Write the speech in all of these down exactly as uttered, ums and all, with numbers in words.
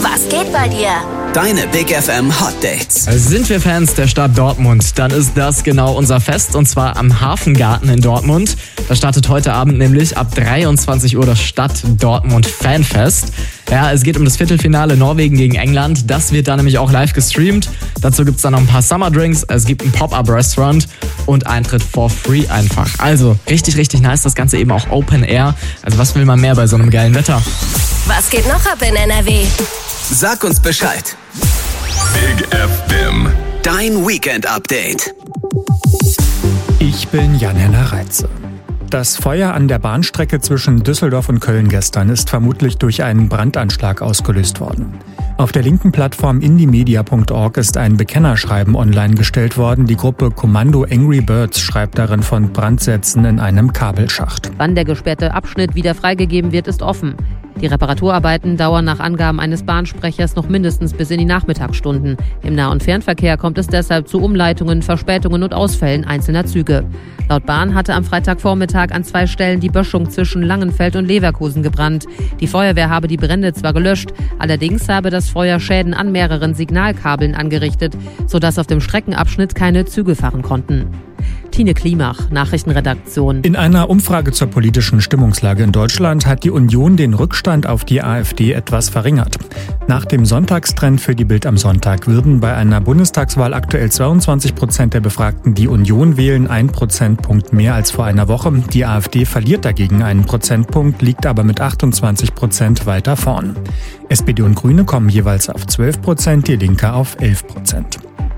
Was geht bei dir? Deine Big F M Hot Dates. Sind wir Fans der Stadt Dortmund, dann ist das genau unser Fest, und zwar am Hafengarten in Dortmund. Da startet heute Abend nämlich ab dreiundzwanzig Uhr das Stadt Dortmund Fanfest. Ja, es geht um das Viertelfinale Norwegen gegen England. Das wird da nämlich auch live gestreamt. Dazu gibt's dann noch ein paar Summerdrinks, es gibt ein Pop-Up-Restaurant und Eintritt for free einfach. Also richtig, richtig nice, das Ganze eben auch Open Air. Also was will man mehr bei so einem geilen Wetter? Was geht noch ab in N R W? Sag uns Bescheid. Big F M. Dein Weekend-Update. Ich bin Jan-Henner Reitze. Das Feuer an der Bahnstrecke zwischen Düsseldorf und Köln gestern ist vermutlich durch einen Brandanschlag ausgelöst worden. Auf der linken Plattform indiemedia punkt org ist ein Bekennerschreiben online gestellt worden. Die Gruppe Kommando Angry Birds schreibt darin von Brandsätzen in einem Kabelschacht. Wann der gesperrte Abschnitt wieder freigegeben wird, ist offen. Die Reparaturarbeiten dauern nach Angaben eines Bahnsprechers noch mindestens bis in die Nachmittagsstunden. Im Nah- und Fernverkehr kommt es deshalb zu Umleitungen, Verspätungen und Ausfällen einzelner Züge. Laut Bahn hatte am Freitagvormittag an zwei Stellen die Böschung zwischen Langenfeld und Leverkusen gebrannt. Die Feuerwehr habe die Brände zwar gelöscht, allerdings habe das Feuer Schäden an mehreren Signalkabeln angerichtet, sodass auf dem Streckenabschnitt keine Züge fahren konnten. Tine Klimach, Nachrichtenredaktion. In einer Umfrage zur politischen Stimmungslage in Deutschland hat die Union den Rückstand auf die AfD etwas verringert. Nach dem Sonntagstrend für die Bild am Sonntag würden bei einer Bundestagswahl aktuell zweiundzwanzig Prozent der Befragten die Union wählen, ein Prozentpunkt mehr als vor einer Woche. Die AfD verliert dagegen einen Prozentpunkt, liegt aber mit achtundzwanzig Prozent weiter vorn. S P D und Grüne kommen jeweils auf zwölf Prozent, die Linke auf elf Prozent.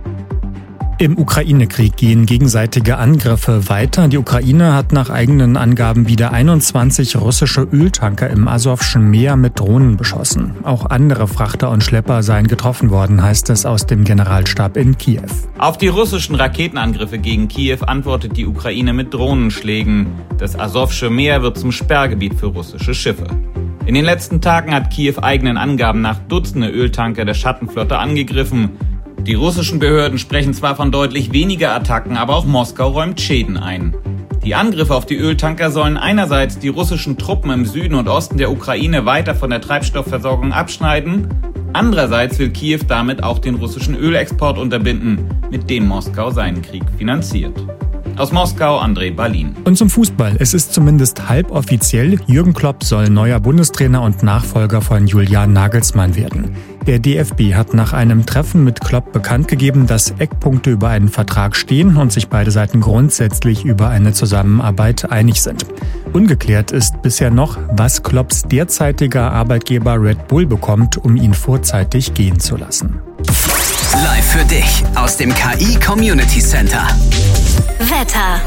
Im Ukraine-Krieg gehen gegenseitige Angriffe weiter. Die Ukraine hat nach eigenen Angaben wieder einundzwanzig russische Öltanker im Asowschen Meer mit Drohnen beschossen. Auch andere Frachter und Schlepper seien getroffen worden, heißt es aus dem Generalstab in Kiew. Auf die russischen Raketenangriffe gegen Kiew antwortet die Ukraine mit Drohnenschlägen. Das Asowsche Meer wird zum Sperrgebiet für russische Schiffe. In den letzten Tagen hat Kiew eigenen Angaben nach Dutzende Öltanker der Schattenflotte angegriffen. Die russischen Behörden sprechen zwar von deutlich weniger Attacken, aber auch Moskau räumt Schäden ein. Die Angriffe auf die Öltanker sollen einerseits die russischen Truppen im Süden und Osten der Ukraine weiter von der Treibstoffversorgung abschneiden, andererseits will Kiew damit auch den russischen Ölexport unterbinden, mit dem Moskau seinen Krieg finanziert. Aus Moskau, André Balin. Und zum Fußball. Es ist zumindest halboffiziell, Jürgen Klopp soll neuer Bundestrainer und Nachfolger von Julian Nagelsmann werden. Der D F B hat nach einem Treffen mit Klopp bekannt gegeben, dass Eckpunkte über einen Vertrag stehen und sich beide Seiten grundsätzlich über eine Zusammenarbeit einig sind. Ungeklärt ist bisher noch, was Klopps derzeitiger Arbeitgeber Red Bull bekommt, um ihn vorzeitig gehen zu lassen. Live für dich aus dem K I Community Center. Wetter.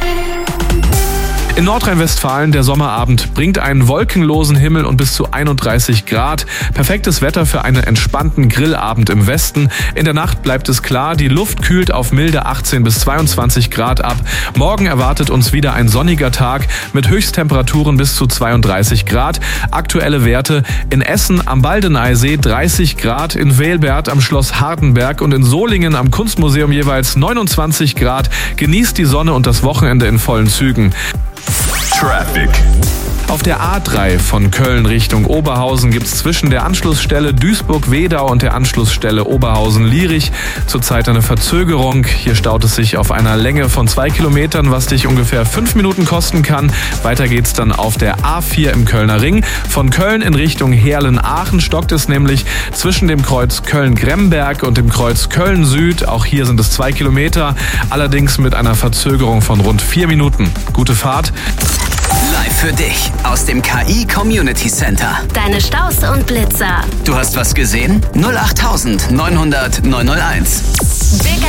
In Nordrhein-Westfalen der Sommerabend bringt einen wolkenlosen Himmel und bis zu einunddreißig Grad. Perfektes Wetter für einen entspannten Grillabend im Westen. In der Nacht bleibt es klar, die Luft kühlt auf milde achtzehn bis zweiundzwanzig Grad ab. Morgen erwartet uns wieder ein sonniger Tag mit Höchsttemperaturen bis zu zweiunddreißig Grad. Aktuelle Werte: in Essen am Baldeneysee dreißig Grad, in Velbert am Schloss Hardenberg und in Solingen am Kunstmuseum jeweils neunundzwanzig Grad. Genießt die Sonne und das Wochenende in vollen Zügen. Traffic. Auf der A drei von Köln Richtung Oberhausen gibt es zwischen der Anschlussstelle Duisburg-Wedau und der Anschlussstelle Oberhausen-Lierich zurzeit eine Verzögerung. Hier staut es sich auf einer Länge von zwei Kilometern, was dich ungefähr fünf Minuten kosten kann. Weiter geht's dann auf der A vier im Kölner Ring. Von Köln in Richtung Heerlen-Aachen stockt es nämlich zwischen dem Kreuz Köln-Gremberg und dem Kreuz Köln-Süd. Auch hier sind es zwei Kilometer, allerdings mit einer Verzögerung von rund vier Minuten. Gute Fahrt. Live für dich aus dem K I Community Center. Deine Staus und Blitzer. Du hast was gesehen? null acht neun null null neun null eins. Big